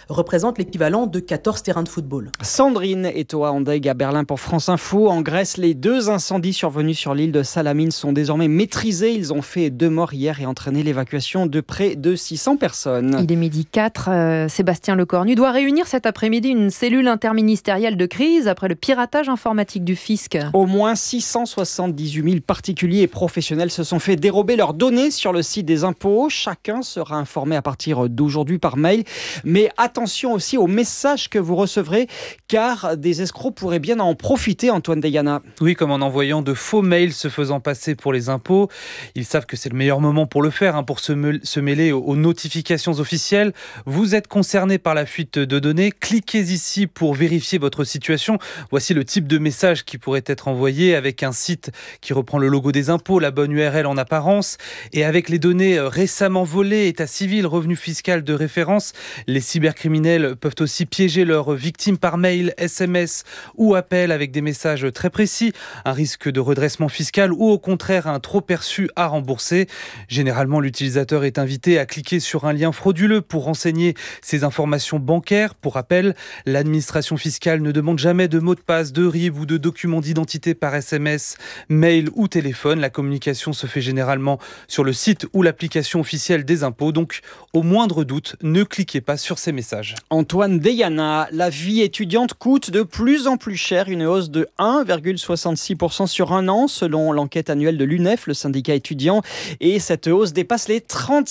représente l'équivalent de 14 terrains de football. Sandrine et Toa Andeg à Berlin pour France Info. En Grèce, les 2 incendies survenus sur l'île de Salamine sont désormais maîtrisés. Ils ont fait 2 morts hier et entraîné l'évacuation de près de 600 personnes. Il est 12h04. Sébastien Lecornu doit réunir cet après-midi une cellule interministérielle de crise après le piratage informatique du fisc. Au moins 678 000 particuliers et professionnels se sont fait dérober leurs données sur le site des impôts. Chacun sera informé à partir d'aujourd'hui par mail. Mais attention aussi aux messages que vous recevrez, car des escrocs pourraient bien en profiter, Antoine Deyana. Oui, comme en envoyant de faux mails se faisant passer pour les impôts. Ils savent que c'est le meilleur moment pour le faire, pour se mêler aux notifications officielles. Vous êtes concerné par la fuite de données. Cliquez ici pour vérifier votre situation. Voici le type de message qui pourrait être envoyé avec un site qui reprend le logo des impôts, la bonne URL en apparence, et avec les données récemment volées, état civil, revenu fiscal de référence. Les cybercriminels peuvent aussi piéger leurs victimes par mail, SMS ou appel avec des messages très précis, un risque de redressement fiscal ou au contraire un trop perçu à rembourser. Généralement, l'utilisateur est invité à cliquer sur un lien frauduleux pour renseigner ses informations bancaires. Pour rappel, l'administration fiscale ne demande jamais de mot de passe, de RIB ou de documents d'identité par SMS, mail ou téléphone. La communication se fait généralement sur le site ou l'application officielle des impôts. Donc, au moindre doute, ne cliquez pas sur ces messages. Antoine Deyana, la vie étudiante coûte de plus en plus cher, une hausse de 1,66% sur un an selon l'enquête annuelle de l'UNEF, le syndicat étudiant, et cette hausse dépasse les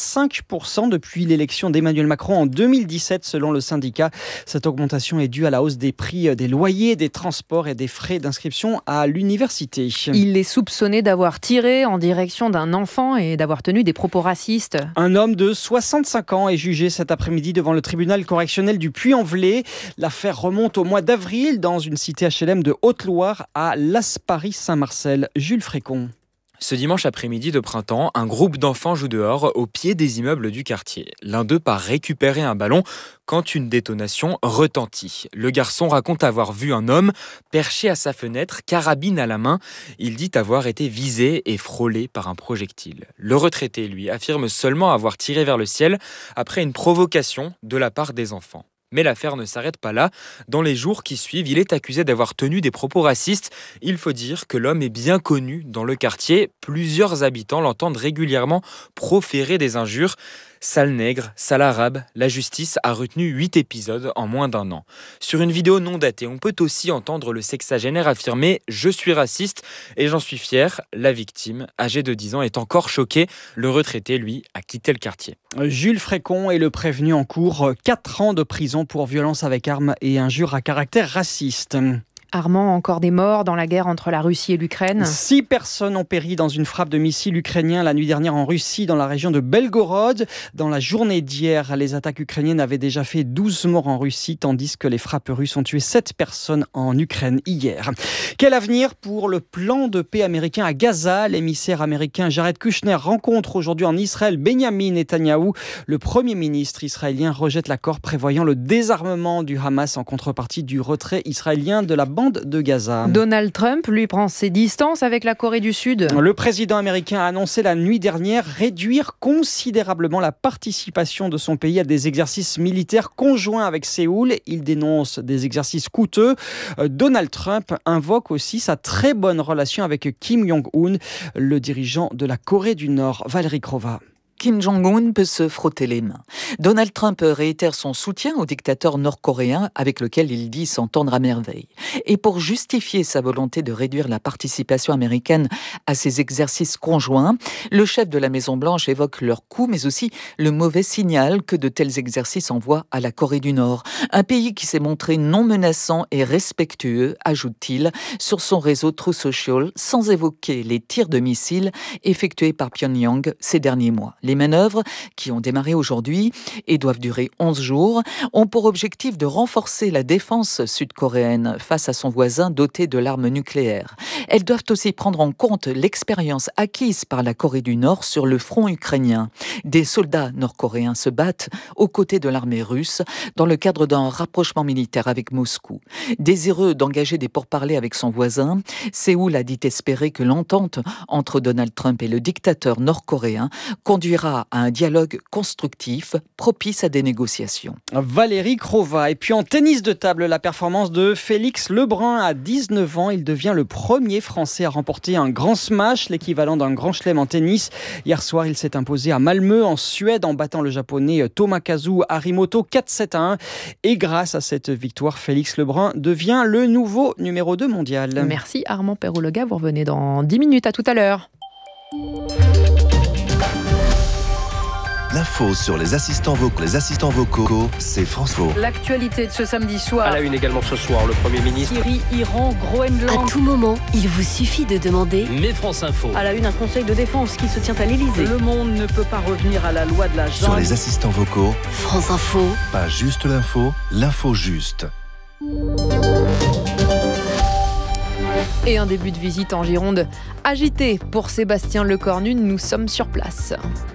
35% depuis l'élection d'Emmanuel Macron en 2017 selon le syndicat. Cette augmentation est due à la hausse des prix des loyers, des transports et des frais d'inscription à l'université. Il est soupçonné d'avoir tiré en direction d'un enfant et d'avoir tenu des propos racistes. Un homme de 65 ans est jugé cet après-midi devant le tribunal correctionnel du Puy-en-Velay. L'affaire remonte au mois d'avril dans une cité HLM de Haute-Loire à Las Paris-Saint-Marcel. Jules Frécon. Ce dimanche après-midi de printemps, un groupe d'enfants joue dehors au pied des immeubles du quartier. L'un d'eux part récupérer un ballon quand une détonation retentit. Le garçon raconte avoir vu un homme perché à sa fenêtre, carabine à la main. Il dit avoir été visé et frôlé par un projectile. Le retraité, lui, affirme seulement avoir tiré vers le ciel après une provocation de la part des enfants. Mais l'affaire ne s'arrête pas là. Dans les jours qui suivent, il est accusé d'avoir tenu des propos racistes. Il faut dire que l'homme est bien connu dans le quartier. Plusieurs habitants l'entendent régulièrement proférer des injures. Sale nègre, sale arabe, la justice a retenu 8 épisodes en moins d'1 an. Sur une vidéo non datée, on peut aussi entendre le sexagénaire affirmer « Je suis raciste et j'en suis fier ». La victime, âgée de 10 ans, est encore choquée. Le retraité, lui, a quitté le quartier. Jules Frécon est le prévenu en cours. 4 ans de prison pour violence avec arme et injures à caractère raciste. Armand, encore des morts dans la guerre entre la Russie et l'Ukraine. 6 personnes ont péri dans une frappe de missiles ukrainiens la nuit dernière en Russie, dans la région de Belgorod. Dans la journée d'hier, les attaques ukrainiennes avaient déjà fait 12 morts en Russie, tandis que les frappes russes ont tué 7 personnes en Ukraine hier. Quel avenir pour le plan de paix américain à Gaza? L'émissaire américain Jared Kushner rencontre aujourd'hui en Israël Benyamin Netanyahou. Le Premier ministre israélien rejette l'accord prévoyant le désarmement du Hamas en contrepartie du retrait israélien de la bande de Gaza. Donald Trump, lui, prend ses distances avec la Corée du Sud. Le président américain a annoncé la nuit dernière réduire considérablement la participation de son pays à des exercices militaires conjoints avec Séoul. Il dénonce des exercices coûteux. Donald Trump invoque aussi sa très bonne relation avec Kim Jong-un, le dirigeant de la Corée du Nord. Valérie Crova. Kim Jong-un peut se frotter les mains. Donald Trump réitère son soutien au dictateur nord-coréen avec lequel il dit s'entendre à merveille. Et pour justifier sa volonté de réduire la participation américaine à ces exercices conjoints, le chef de la Maison-Blanche évoque leur coût, mais aussi le mauvais signal que de tels exercices envoient à la Corée du Nord. Un pays qui s'est montré non menaçant et respectueux, ajoute-t-il, sur son réseau Truth Social, sans évoquer les tirs de missiles effectués par Pyongyang ces derniers mois. Les manœuvres, qui ont démarré aujourd'hui et doivent durer 11 jours, ont pour objectif de renforcer la défense sud-coréenne face à son voisin doté de l'arme nucléaire. Elles doivent aussi prendre en compte l'expérience acquise par la Corée du Nord sur le front ukrainien. Des soldats nord-coréens se battent aux côtés de l'armée russe dans le cadre d'un rapprochement militaire avec Moscou. Désireux d'engager des pourparlers avec son voisin, Séoul a dit espérer que l'entente entre Donald Trump et le dictateur nord-coréen conduira conduira à un dialogue constructif, propice à des négociations. Valérie Crova. Et puis en tennis de table, la performance de Félix Lebrun à 19 ans. Il devient le premier Français à remporter un grand smash, l'équivalent d'un grand chelem en tennis. Hier soir, il s'est imposé à Malmö, en Suède, en battant le japonais Tomokazu Harimoto 4-7-1. Et grâce à cette victoire, Félix Lebrun devient le nouveau numéro 2 mondial. Merci Armand Perrouloga, vous revenez dans 10 minutes, à tout à l'heure. L'info sur les assistants vocaux, c'est France Info. L'actualité de ce samedi soir. À la une également ce soir, le Premier ministre. Syrie, Iran, Groenland. À tout moment, il vous suffit de demander. Mais France Info. À la une, un conseil de défense qui se tient à l'Élysée. Le monde ne peut pas revenir à la loi de la jungle. Sur les assistants vocaux, France Info. Pas juste l'info, l'info juste. Et un début de visite en Gironde agité pour Sébastien Lecornu. Nous sommes sur place.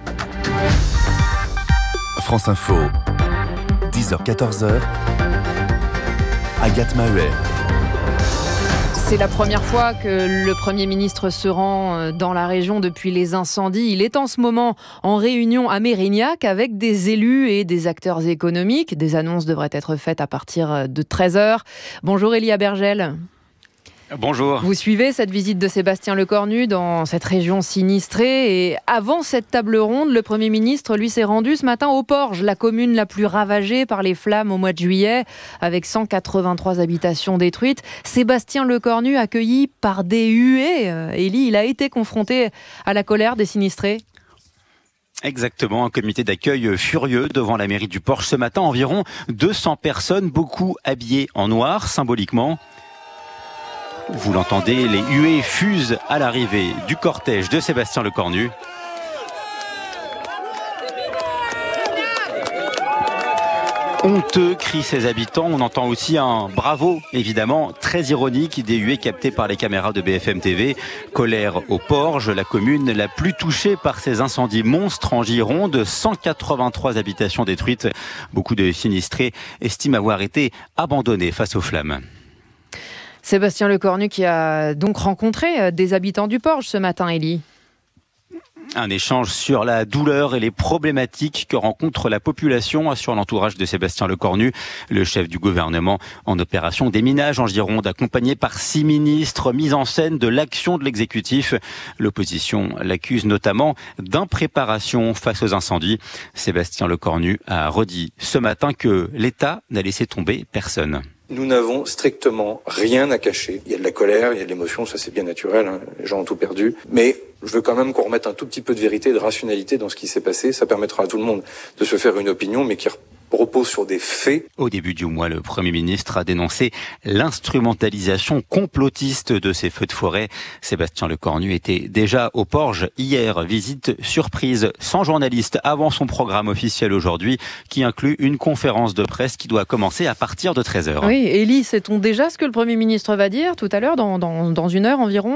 France Info, 10h-14h, Agathe Maheuer. C'est la première fois que le Premier ministre se rend dans la région depuis les incendies. Il est en ce moment en réunion à Mérignac avec des élus et des acteurs économiques. Des annonces devraient être faites à partir de 13h. Bonjour Elia Bergel. Bonjour. Vous suivez cette visite de Sébastien Lecornu dans cette région sinistrée. Et avant cette table ronde, le Premier ministre, lui, s'est rendu ce matin au Porge, la commune la plus ravagée par les flammes au mois de juillet, avec 183 habitations détruites. Sébastien Lecornu, accueilli par des huées. Élie, il a été confronté à la colère des sinistrés. Exactement, un comité d'accueil furieux devant la mairie du Porge ce matin. Environ 200 personnes, beaucoup habillées en noir, symboliquement. Vous l'entendez, les huées fusent à l'arrivée du cortège de Sébastien Lecornu. Honteux, crient ses habitants. On entend aussi un bravo, évidemment, très ironique, des huées captées par les caméras de BFM TV. Colère au Porge, la commune la plus touchée par ces incendies monstres en Gironde. 183 habitations détruites. Beaucoup de sinistrés estiment avoir été abandonnés face aux flammes. Sébastien Lecornu qui a donc rencontré des habitants du Porge ce matin, Élie. Un échange sur la douleur et les problématiques que rencontre la population, assure l'entourage de Sébastien Lecornu, le chef du gouvernement en opération déminage en Gironde, accompagné par 6 ministres, mise en scène de l'action de l'exécutif. L'opposition l'accuse notamment d'impréparation face aux incendies. Sébastien Lecornu a redit ce matin que l'État n'a laissé tomber personne. Nous n'avons strictement rien à cacher. Il y a de la colère, il y a de l'émotion, ça c'est bien naturel, hein. Les gens ont tout perdu. Mais je veux quand même qu'on remette un tout petit peu de vérité, de rationalité dans ce qui s'est passé. Ça permettra à tout le monde de se faire une opinion, mais qui repose sur des faits. Au début du mois, le Premier ministre a dénoncé l'instrumentalisation complotiste de ces feux de forêt. Sébastien Lecornu était déjà au Porge hier. Visite surprise sans journaliste avant son programme officiel aujourd'hui, qui inclut une conférence de presse qui doit commencer à partir de 13h. Oui, Élie, sait-on déjà ce que le Premier ministre va dire tout à l'heure, dans une heure environ ?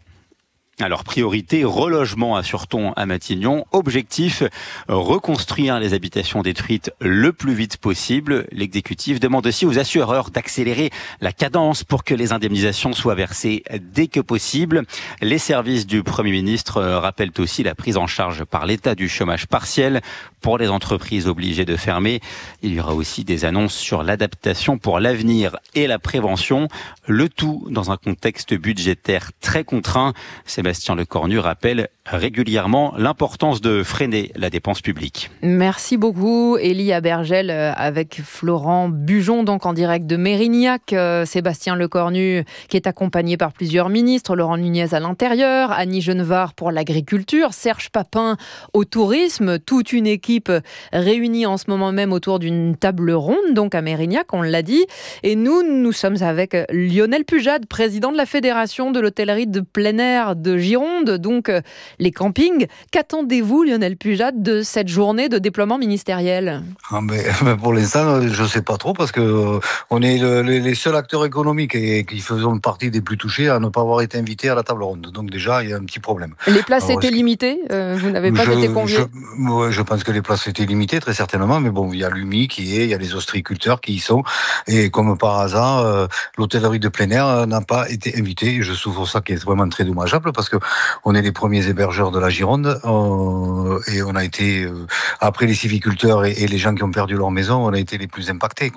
Alors, priorité, relogement, assure-t-on à Matignon. Objectif, reconstruire les habitations détruites le plus vite possible. L'exécutif demande aussi aux assureurs d'accélérer la cadence pour que les indemnisations soient versées dès que possible. Les services du Premier ministre rappellent aussi la prise en charge par l'État du chômage partiel pour les entreprises obligées de fermer. Il y aura aussi des annonces sur l'adaptation pour l'avenir et la prévention. Le tout dans un contexte budgétaire très contraint. Sébastien Lecornu rappelle régulièrement l'importance de freiner la dépense publique. Merci beaucoup, Élie Bergel, avec Florent Bujon, donc en direct de Mérignac. Sébastien Lecornu, qui est accompagné par plusieurs ministres, Laurent Nunez à l'intérieur, Annie Genevard pour l'agriculture, Serge Papin au tourisme, toute une équipe réunie en ce moment même autour d'une table ronde, donc à Mérignac, on l'a dit. Et nous sommes avec Lionel Pujade, président de la Fédération de l'hôtellerie de plein air de Gironde, donc les campings. Qu'attendez-vous, Lionel Pujade, de cette journée de déploiement ministériel ? Pour l'instant, je ne sais pas trop, parce que on est les seuls acteurs économiques et qui faisons partie des plus touchés à ne pas avoir été invités à la table ronde. Donc déjà, il y a un petit problème. Les places étaient limitées ? Vous n'avez pas été conviés ? Je pense que les places étaient limitées, très certainement, mais bon, il y a l'UMI il y a les ostréiculteurs qui y sont, et comme par hasard, l'hôtellerie de plein air n'a pas été invitée. Je trouve ça qui est vraiment très dommageable, parce parce que on est les premiers hébergeurs de la Gironde et on a été après les civiculteurs et les gens qui ont perdu leur maison, on a été les plus impactés.